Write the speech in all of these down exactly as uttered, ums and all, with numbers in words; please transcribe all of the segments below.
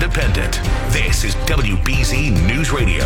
independent. This is W B Z News Radio.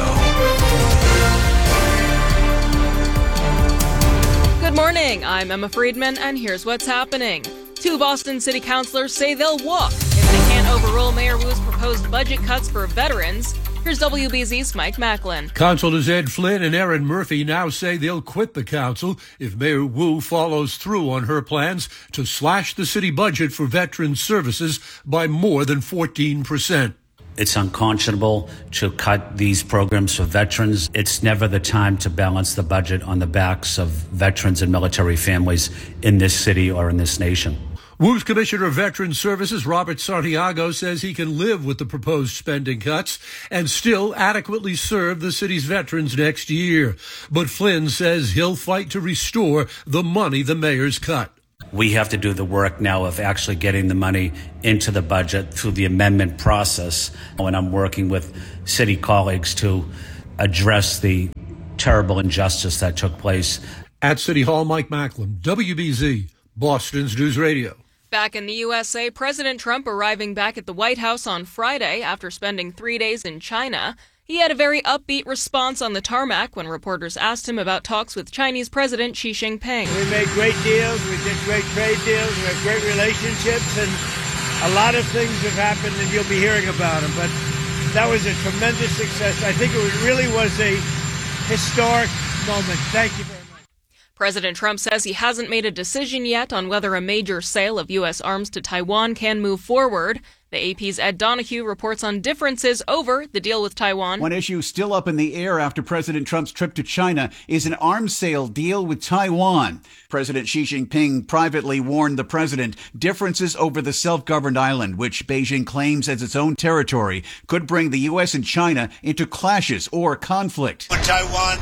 Good morning, I'm Emma Friedman, and here's what's happening. Two Boston city councilors say they'll walk if they can't overrule Mayor Wu's proposed budget cuts for veterans. Here's W B Z's Mike Macklin. Councilors Ed Flynn and Erin Murphy now say they'll quit the council if Mayor Wu follows through on her plans to slash the city budget for veteran services by more than fourteen percent. It's unconscionable to cut these programs for veterans. It's never the time to balance the budget on the backs of veterans and military families in this city or in this nation. Wu's Commissioner of Veteran Services, Robert Santiago, says he can live with the proposed spending cuts and still adequately serve the city's veterans next year. But Flynn says he'll fight to restore the money the mayor's cut. We have to do the work now of actually getting the money into the budget through the amendment process. And I'm working with city colleagues to address the terrible injustice that took place. At City Hall, Mike Macklin, W B Z, Boston's News Radio. Back in the U S A, President Trump arriving back at the White House on Friday after spending three days in China. He had a very upbeat response on the tarmac when reporters asked him about talks with Chinese President Xi Jinping. We made great deals, we did great trade deals, we have great relationships, and a lot of things have happened, and you'll be hearing about them. But that was a tremendous success. I think it really was a historic moment. Thank you very much. President Trump says he hasn't made a decision yet on whether a major sale of U S arms to Taiwan can move forward. The A P's Ed Donahue reports on differences over the deal with Taiwan. One issue still up in the air after President Trump's trip to China is an arms sale deal with Taiwan. President Xi Jinping privately warned the president differences over the self-governed island, which Beijing claims as its own territory, could bring the U S and China into clashes or conflict. For Taiwan,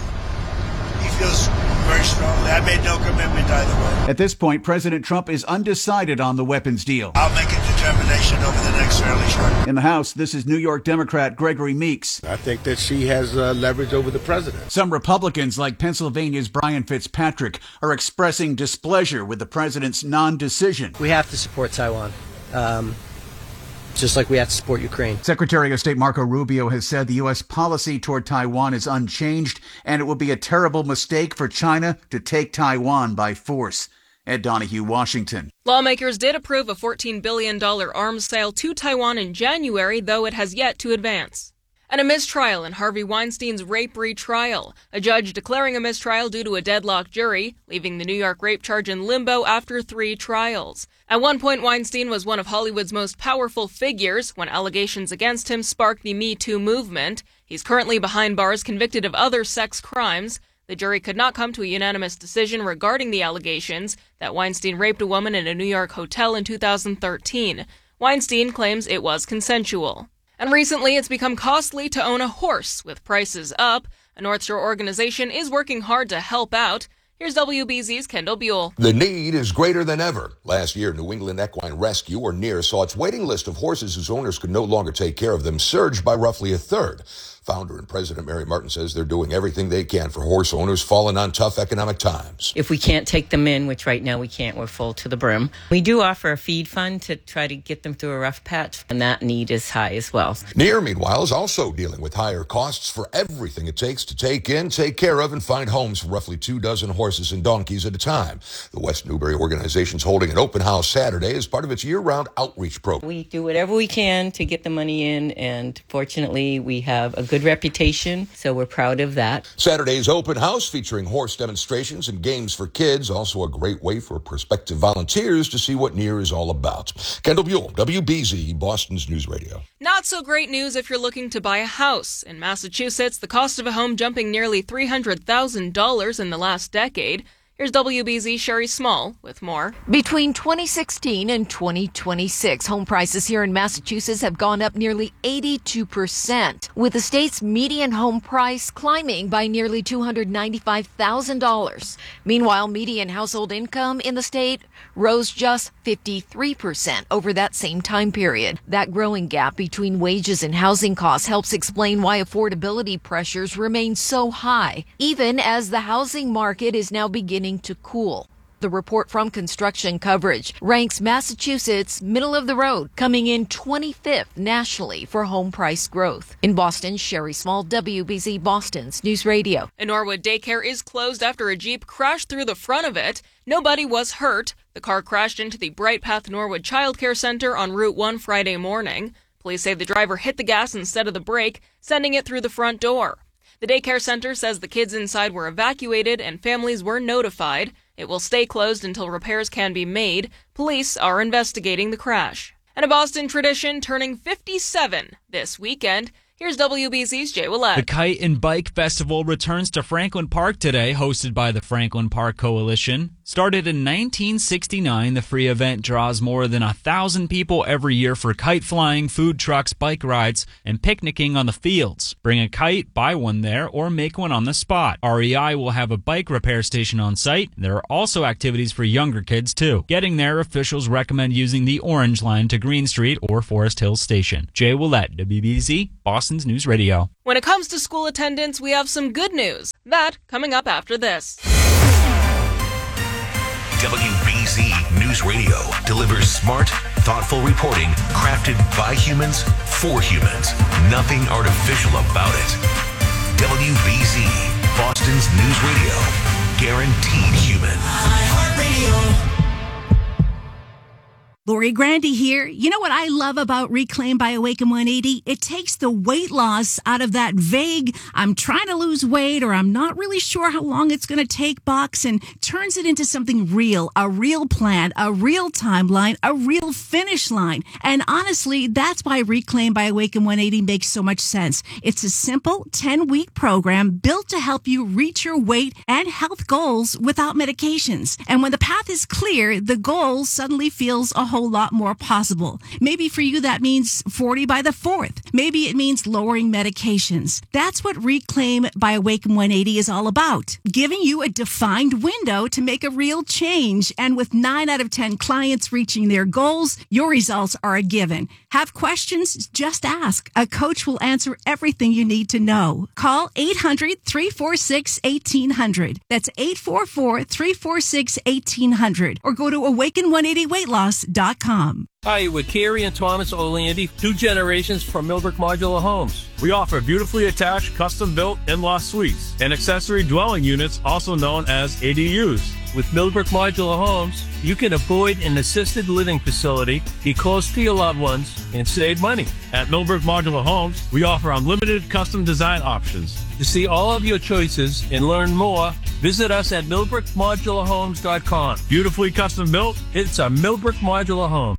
he feels very strongly. I made no commitment either way. At this point, President Trump is undecided on the weapons deal. I'll make a determination over the next fairly short. In the House, this is New York Democrat Gregory Meeks. I think that she has uh, leverage over the president. Some Republicans, like Pennsylvania's Brian Fitzpatrick, are expressing displeasure with the president's non-decision. We have to support Taiwan. Um, Just like we have to support Ukraine. Secretary of State Marco Rubio has said the U S policy toward Taiwan is unchanged, and it would be a terrible mistake for China to take Taiwan by force. Ed Donahue, Washington. Lawmakers did approve a fourteen billion dollars arms sale to Taiwan in January, though it has yet to advance. And a mistrial in Harvey Weinstein's rape retrial. A judge declaring a mistrial due to a deadlocked jury, leaving the New York rape charge in limbo after three trials. At one point, Weinstein was one of Hollywood's most powerful figures when allegations against him sparked the Me Too movement. He's currently behind bars, convicted of other sex crimes. The jury could not come to a unanimous decision regarding the allegations that Weinstein raped a woman in a New York hotel in two thousand thirteen. Weinstein claims it was consensual. And recently, it's become costly to own a horse. With prices up, a North Shore organization is working hard to help out. Here's W B Z's Kendall Buell. The need is greater than ever. Last year, New England Equine Rescue, or N E R, saw its waiting list of horses whose owners could no longer take care of them surge by roughly a third. Founder and President Mary Martin says they're doing everything they can for horse owners falling on tough economic times. If we can't take them in, which right now we can't, we're full to the brim. We do offer a feed fund to try to get them through a rough patch, and that need is high as well. N E R, meanwhile, is also dealing with higher costs for everything it takes to take in, take care of, and find homes for roughly two dozen horses and donkeys at a time. The West Newbury organization is holding an open house Saturday as part of its year-round outreach program. We do whatever we can to get the money in, and fortunately, we have a good reputation, so we're proud of that. Saturday's open house featuring horse demonstrations and games for kids, also a great way for prospective volunteers to see what N E R is all about. Kendall Buell, W B Z, Boston's News Radio. Not so great news if you're looking to buy a house. In Massachusetts, the cost of a home jumping nearly three hundred thousand dollars in the last decade. Here's W B Z's Sherry Small with more. Between twenty sixteen and twenty twenty-six, home prices here in Massachusetts have gone up nearly eighty-two percent, with the state's median home price climbing by nearly two hundred ninety-five thousand dollars. Meanwhile, median household income in the state rose just fifty-three percent over that same time period. That growing gap between wages and housing costs helps explain why affordability pressures remain so high, even as the housing market is now beginning to cool. The report from Construction Coverage ranks Massachusetts middle of the road, coming in twenty-fifth nationally for home price growth. In Boston, Sherry Small, W B Z Boston's News Radio. A Norwood daycare is closed after a Jeep crashed through the front of it. Nobody was hurt. The car crashed into the Bright Path Norwood Child Care Center on Route one Friday morning. Police say the driver hit the gas instead of the brake, sending it through the front door. The daycare center says the kids inside were evacuated and families were notified. It will stay closed until repairs can be made. Police are investigating the crash. And a Boston tradition turning fifty-seven this weekend. Here's W B Z's Jay Willett. The Kite and Bike Festival returns to Franklin Park today, hosted by the Franklin Park Coalition. Started in nineteen sixty-nine, the free event draws more than a thousand people every year for kite flying, food trucks, bike rides, and picnicking on the fields. Bring a kite, buy one there, or make one on the spot. R E I will have a bike repair station on site. There are also activities for younger kids, too. Getting there, officials recommend using the Orange Line to Green Street or Forest Hills Station. Jay Willett, W B Z, Boston's News Radio. When it comes to school attendance, we have some good news. That coming up after this. W B Z News Radio delivers smart, thoughtful reporting crafted by humans for humans. Nothing artificial about it. W B Z, Boston's News Radio. Guaranteed human. iHeartRadio. Lori Grandy here. You know what I love about Reclaim by Awaken one eighty? It takes the weight loss out of that vague, I'm trying to lose weight or I'm not really sure how long it's going to take box and turns it into something real, a real plan, a real timeline, a real finish line. And honestly, that's why Reclaim by Awaken one eighty makes so much sense. It's a simple ten-week program built to help you reach your weight and health goals without medications. And when the path is clear, the goal suddenly feels a whole lot more possible. Maybe for you that means forty by the fourth. Maybe it means lowering medications. That's what Reclaim by Awaken one eighty is all about. Giving you a defined window to make a real change. And with nine out of ten clients reaching their goals, your results are a given. Have questions? Just ask. A coach will answer everything you need to know. Call eight hundred, three four six, eighteen hundred. That's eight four four, three four six, eighteen hundred. Or go to awaken one eighty weight loss dot com. Hi, we're Carrie and Thomas Orlandi, two generations from Millbrook Modular Homes. We offer beautifully attached, custom-built in-law suites and accessory dwelling units, also known as A D Us. With Millbrook Modular Homes, you can avoid an assisted living facility, be close to your loved ones, and save money. At Millbrook Modular Homes, we offer unlimited custom design options. To see all of your choices and learn more, visit us at millbrook modular homes dot com. Beautifully custom built, it's a Millbrook Modular Home.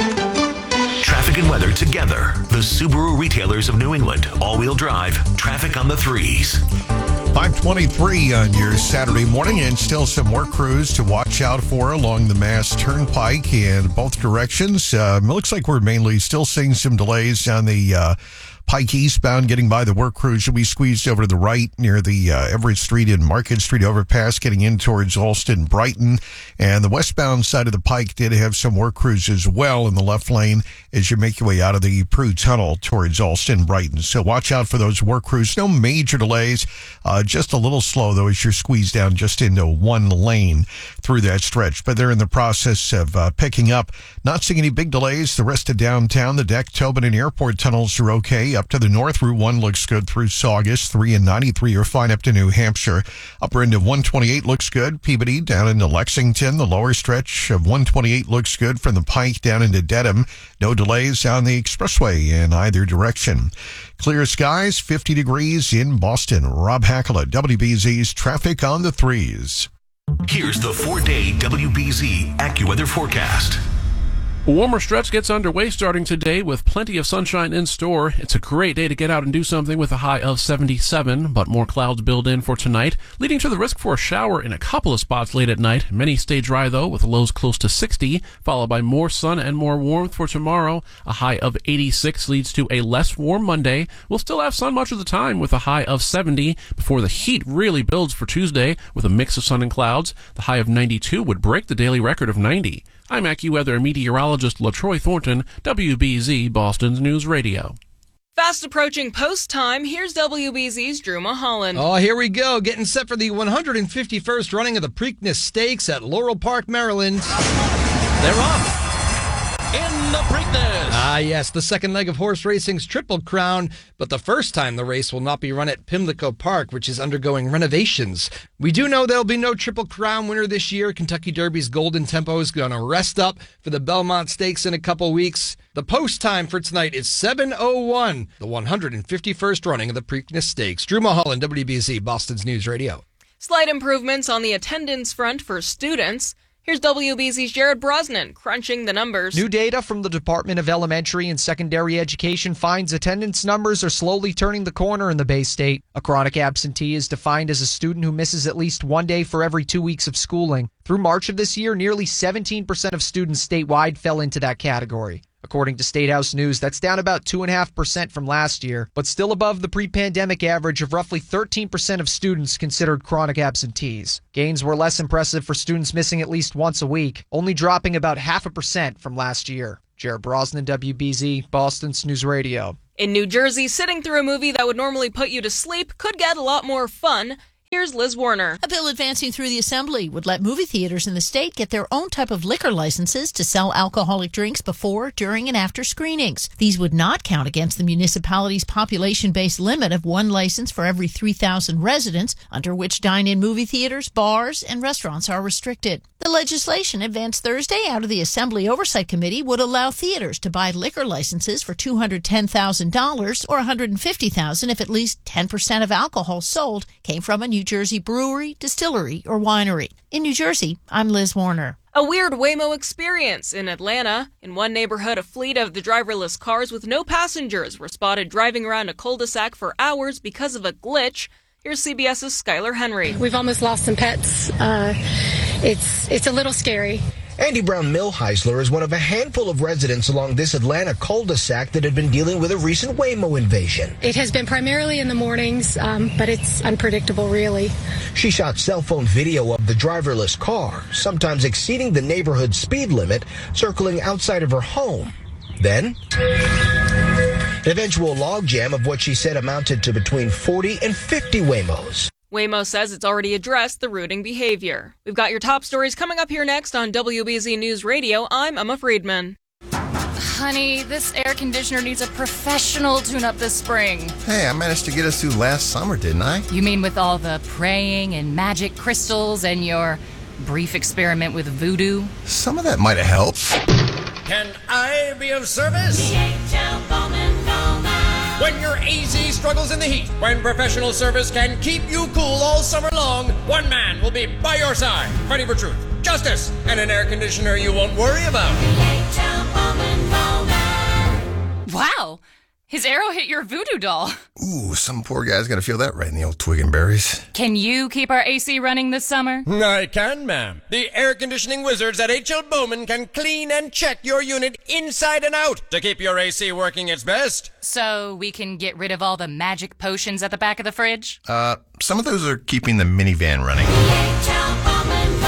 Traffic and weather together. The Subaru retailers of New England. All-wheel drive. Traffic on the threes. five twenty-three on your Saturday morning, and still some work crews to watch out for along the Mass Turnpike in both directions. Uh, it looks like we're mainly still seeing some delays on the uh, Pike eastbound, getting by the work crews. Should be squeezed over to the right near the uh, Everett Street and Market Street overpass, getting in towards Alston, Brighton. And the westbound side of the Pike did have some work crews as well in the left lane as you make your way out of the Prue Tunnel towards Alston, Brighton. So watch out for those work crews. No major delays, uh, just a little slow though as you're squeezed down just into one lane through that stretch. But they're in the process of uh, picking up. Not seeing any big delays. The rest of downtown, the Deck, Tobin, and Airport tunnels are okay. Up to the north, Route one looks good through Saugus. three and ninety-three are fine up to New Hampshire. Upper end of one twenty-eight looks good. Peabody down into Lexington. The lower stretch of one twenty-eight looks good from the Pike down into Dedham. No delays on the expressway in either direction. Clear skies, fifty degrees in Boston. Rob Hackala, W B Z's Traffic on the Threes. Here's the four-day W B Z AccuWeather forecast. A warmer stretch gets underway starting today with plenty of sunshine in store. It's a great day to get out and do something with a high of seventy-seven, but more clouds build in for tonight, leading to the risk for a shower in a couple of spots late at night. Many stay dry, though, with lows close to sixty, followed by more sun and more warmth for tomorrow. A high of eighty-six leads to a less warm Monday. We'll still have sun much of the time with a high of seventy before the heat really builds for Tuesday with a mix of sun and clouds. The high of ninety-two would break the daily record of ninety. I'm AccuWeather meteorologist LaTroy Thornton, W B Z Boston's News Radio. Fast approaching post time, here's W B Z's Drew Mulholland. Oh, here we go. Getting set for the one hundred fifty-first running of the Preakness Stakes at Laurel Park, Maryland. They're off in the Preakness. Ah, yes, the second leg of horse racing's Triple Crown, but the first time the race will not be run at Pimlico Park, which is undergoing renovations. We do know there'll be no Triple Crown winner this year. Kentucky Derby's Golden Tempo is going to rest up for the Belmont Stakes in a couple weeks. The post time for tonight is seven oh one, the one hundred fifty-first running of the Preakness Stakes. Drew Mulholland, W B Z, Boston's News Radio. Slight improvements on the attendance front for students. Here's W B Z's Jared Brosnan crunching the numbers. New data from the Department of Elementary and Secondary Education finds attendance numbers are slowly turning the corner in the Bay State. A chronic absentee is defined as a student who misses at least one day for every two weeks of schooling. Through March of this year, nearly seventeen percent of students statewide fell into that category. According to State House News, that's down about two point five percent from last year, but still above the pre-pandemic average of roughly thirteen percent of students considered chronic absentees. Gains were less impressive for students missing at least once a week, only dropping about half a percent from last year. Jared Brosnan, W B Z, Boston's News Radio. In New Jersey, sitting through a movie that would normally put you to sleep could get a lot more fun. Here's Liz Warner. A bill advancing through the Assembly would let movie theaters in the state get their own type of liquor licenses to sell alcoholic drinks before, during, and after screenings. These would not count against the municipality's population-based limit of one license for every three thousand residents, under which dine-in movie theaters, bars, and restaurants are restricted. The legislation advanced Thursday out of the Assembly Oversight Committee would allow theaters to buy liquor licenses for two hundred ten thousand dollars or one hundred fifty thousand dollars if at least ten percent of alcohol sold came from a New Jersey brewery, distillery, or winery. In New Jersey, I'm Liz Warner. A weird Waymo experience in Atlanta. In one neighborhood, a fleet of the driverless cars with no passengers were spotted driving around a cul-de-sac for hours because of a glitch. Here's CBS's Skylar Henry. We've almost lost some pets. Uh, it's it's a little scary. Andy Brown Millheisler is one of a handful of residents along this Atlanta cul-de-sac that had been dealing with a recent Waymo invasion. It has been primarily in the mornings, um, but it's unpredictable, really. She shot cell phone video of the driverless car, sometimes exceeding the neighborhood speed limit, circling outside of her home. Then, an eventual logjam of what she said amounted to between forty and fifty Waymos. Waymo says it's already addressed the routing behavior. We've got your top stories coming up here next on W B Z News Radio. I'm Emma Friedman. Honey, this air conditioner needs a professional tune-up this spring. Hey, I managed to get us through last summer, didn't I? You mean with all the praying and magic crystals and your brief experiment with voodoo? Some of that might have helped. Can I be of service? D H L Bowman Bowman. When your A Z struggles in the heat, when professional service can keep you cool all summer long, one man will be by your side, fighting for truth, justice, and an air conditioner you won't worry about. D H L Bowman Bowman. Wow! His arrow hit your voodoo doll. Ooh, some poor guy's gonna feel that right in the old twig and berries. Can you keep our A C running this summer? I can, ma'am. The air conditioning wizards at H L Bowman can clean and check your unit inside and out to keep your A C working its best. So we can get rid of all the magic potions at the back of the fridge? Uh, some of those are keeping the minivan running. H L Bowman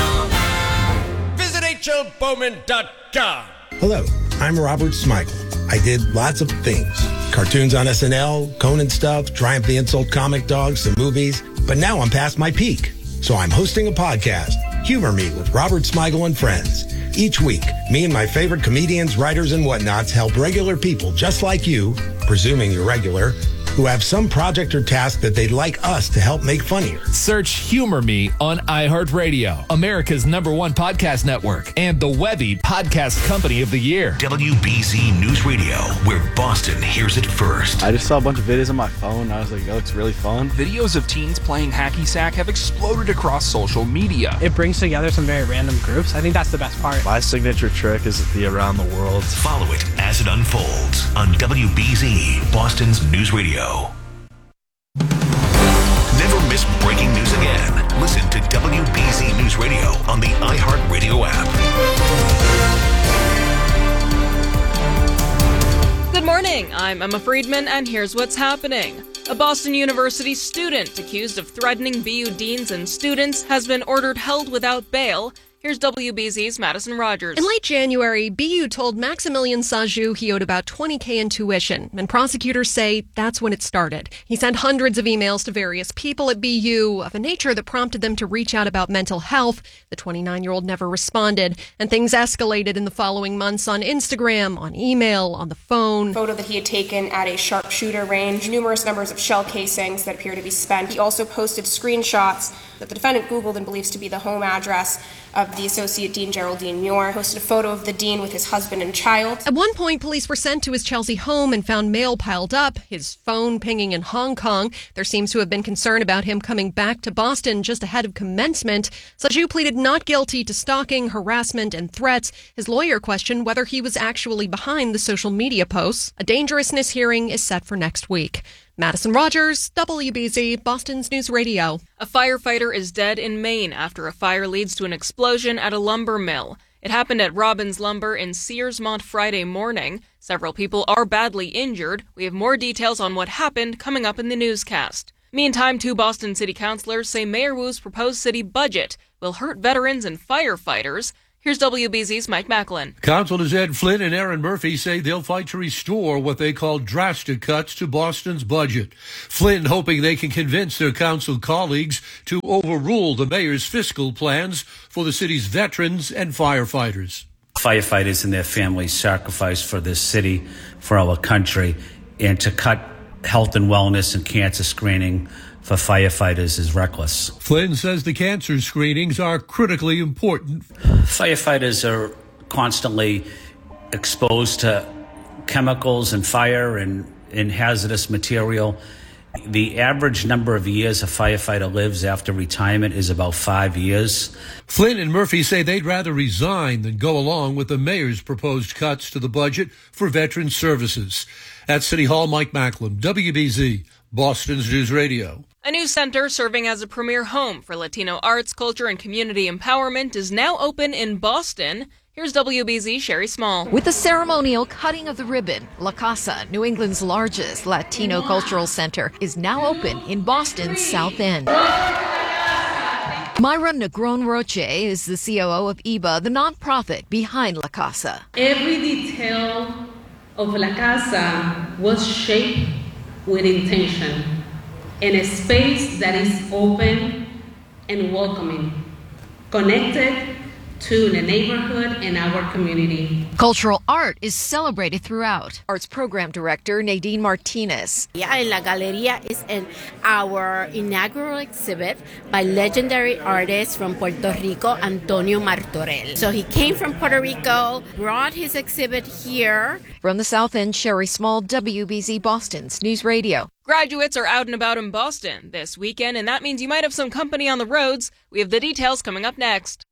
Bowman. Visit H L Bowman dot com. Hello, I'm Robert Smigel. I did lots of things. Cartoons on S N L, Conan stuff, Triumph the Insult comic dogs, the movies. But now I'm past my peak. So I'm hosting a podcast, Humor Me with Robert Smigel and Friends. Each week, me and my favorite comedians, writers, and whatnots help regular people just like you, presuming you're regular, who have some project or task that they'd like us to help make funnier. Search Humor Me on iHeartRadio, America's number one podcast network, and the Webby Podcast Company of the Year. W B Z News Radio, where Boston hears it first. I just saw a bunch of videos on my phone, and I was like, that looks really fun. Videos of teens playing hacky sack have exploded across social media. It brings together some very random groups. I think that's the best part. My signature trick is the around the world. Follow it as it unfolds on W B Z, Boston's News Radio. Never miss breaking news again. Listen to W B Z News Radio on the iHeartRadio app. Good morning, I'm Emma Friedman, and here's what's happening. A Boston University student accused of threatening B U deans and students has been ordered held without bail. Here's W B Z's Madison Rogers. In late January, B U told Maximilian Sajou he owed about twenty thousand dollars in tuition, and prosecutors say that's when it started. He sent hundreds of emails to various people at B U of a nature that prompted them to reach out about mental health. The twenty-nine-year-old never responded, and things escalated in the following months on Instagram, on email, on the phone. Photo that he had taken at a sharpshooter range, numerous numbers of shell casings that appear to be spent. He also posted screenshots that the defendant Googled and believes to be the home address of the Associate Dean Geraldine Muir, posted a photo of the dean with his husband and child. At one point, police were sent to his Chelsea home and found mail piled up, his phone pinging in Hong Kong. There seems to have been concern about him coming back to Boston just ahead of commencement. Sajou pleaded not guilty to stalking, harassment, and threats. His lawyer questioned whether he was actually behind the social media posts. A dangerousness hearing is set for next week. Madison Rogers, W B Z, Boston's News Radio. A firefighter is dead in Maine after a fire leads to an explosion at a lumber mill. It happened at Robbins Lumber in Searsmont Friday morning. Several people are badly injured. We have more details on what happened coming up in the newscast. Meantime, two Boston city councilors say Mayor Wu's proposed city budget will hurt veterans and firefighters. Here's W B Z's Mike Macklin. Councilors Ed Flynn and Aaron Murphy say they'll fight to restore what they call drastic cuts to Boston's budget. Flynn hoping they can convince their council colleagues to overrule the mayor's fiscal plans for the city's veterans and firefighters. Firefighters and their families sacrificed for this city, for our country, and to cut health and wellness and cancer screening for firefighters is reckless. Flynn says the cancer screenings are critically important. Firefighters are constantly exposed to chemicals and fire and, and hazardous material. The average number of years a firefighter lives after retirement is about five years. Flynn and Murphy say they'd rather resign than go along with the mayor's proposed cuts to the budget for veteran services. At City Hall, Mike Macklin, W B Z, Boston's News Radio. A new center serving as a premier home for Latino arts, culture, and community empowerment is now open in Boston. Here's W B Z Sherry Small. With the ceremonial cutting of the ribbon, La Casa, New England's largest Latino cultural center, is now open in Boston's South End. Myra Negron Roche is the C O O of I B A, the nonprofit behind La Casa. Every detail of La Casa was shaped with intention, in a space that is open and welcoming, connected to the neighborhood and our community. Cultural art is celebrated throughout. Arts Program Director Nadine Martinez. Yeah, en La Galería is in our inaugural exhibit by legendary artist from Puerto Rico, Antonio Martorell. So he came from Puerto Rico, brought his exhibit here. From the South End, Sherry Small, W B Z Boston's News Radio. Graduates are out and about in Boston this weekend, and that means you might have some company on the roads. We have the details coming up next.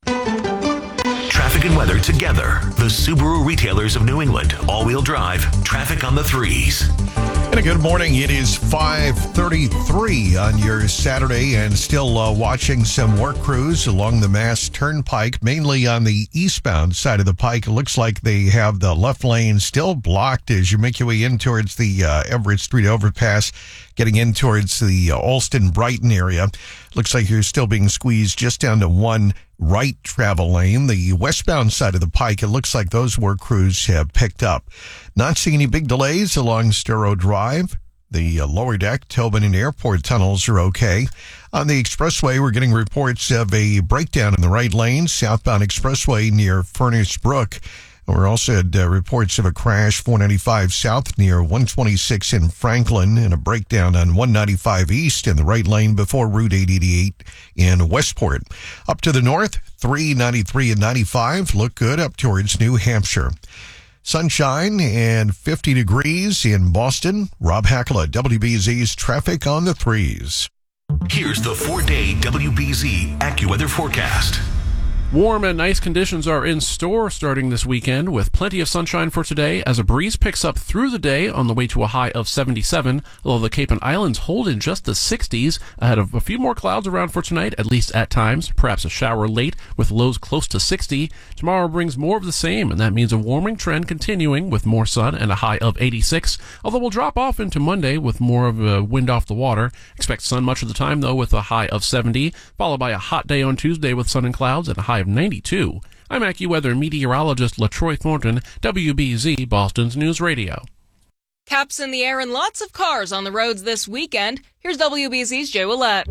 Traffic and weather together. The Subaru retailers of New England. All-wheel drive. Traffic on the threes. And a good morning. It is five thirty-three on your Saturday, and still uh, watching some work crews along the Mass Turnpike, mainly on the eastbound side of the pike. It looks like they have the left lane still blocked as you make your way in towards the uh, Everett Street overpass, getting in towards the uh, Alston-Brighton area. Looks like you're still being squeezed just down to one right travel lane. The westbound side of the pike, it looks like those work crews have picked up. Not seeing any big delays along Storrow Drive. The uh, lower deck, Tobin and Airport tunnels are okay. On the expressway, we're getting reports of a breakdown in the right lane, southbound expressway near Furnace Brook. We're also had uh, reports of a crash four ninety-five south near one twenty-six in Franklin, and a breakdown on one ninety-five east in the right lane before Route eight eighty-eight in Westport. Up to the north, three ninety-three and ninety-five look good up towards New Hampshire. Sunshine and fifty degrees in Boston. Rob Hackla, W B Z's Traffic on the Threes. Here's the four-day W B Z AccuWeather forecast. Warm and nice conditions are in store starting this weekend, with plenty of sunshine for today as a breeze picks up through the day on the way to a high of seventy-seven, although the Cape and Islands hold in just the sixties ahead of a few more clouds around for tonight, at least at times, perhaps a shower late with lows close to sixty. Tomorrow brings more of the same, and that means a warming trend continuing with more sun and a high of eighty-six, although we'll drop off into Monday with more of a wind off the water. Expect sun much of the time, though, with a high of seventy, followed by a hot day on Tuesday with sun and clouds and a high high of ninety-two. I'm AccuWeather meteorologist LaTroy Thornton, W B Z Boston's News Radio. Caps in the air and lots of cars on the roads this weekend. Here's W B Z's Jay Willette.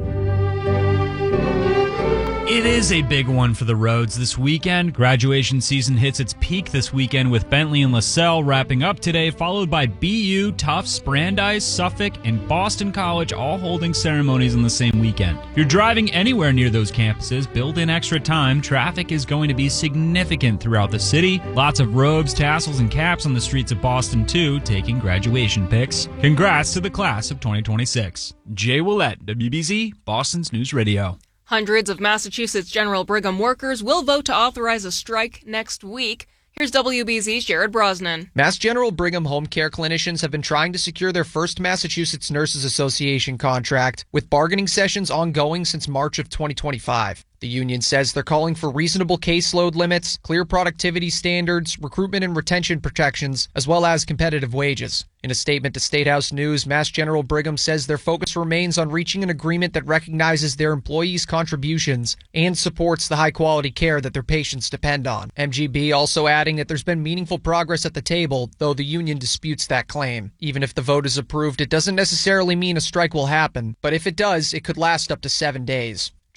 It is a big one for the roads this weekend. Graduation season hits its peak this weekend with Bentley and LaSalle wrapping up today, followed by B U, Tufts, Brandeis, Suffolk, and Boston College all holding ceremonies on the same weekend. If you're driving anywhere near those campuses, build in extra time. Traffic is going to be significant throughout the city. Lots of robes, tassels, and caps on the streets of Boston, too, taking graduation pics. Congrats to the class of twenty twenty-six. Jay Willette, W B Z, Boston's News Radio. Hundreds of Massachusetts General Brigham workers will vote to authorize a strike next week. Here's W B Z's Jared Brosnan. Mass General Brigham home care clinicians have been trying to secure their first Massachusetts Nurses Association contract, with bargaining sessions ongoing since March of twenty twenty-five. The union says they're calling for reasonable caseload limits, clear productivity standards, recruitment and retention protections, as well as competitive wages. In a statement to State House News, Mass General Brigham says their focus remains on reaching an agreement that recognizes their employees' contributions and supports the high-quality care that their patients depend on. M G B also adding that there's been meaningful progress at the table, though the union disputes that claim. Even if the vote is approved, it doesn't necessarily mean a strike will happen, but if it does, it could last up to seven days.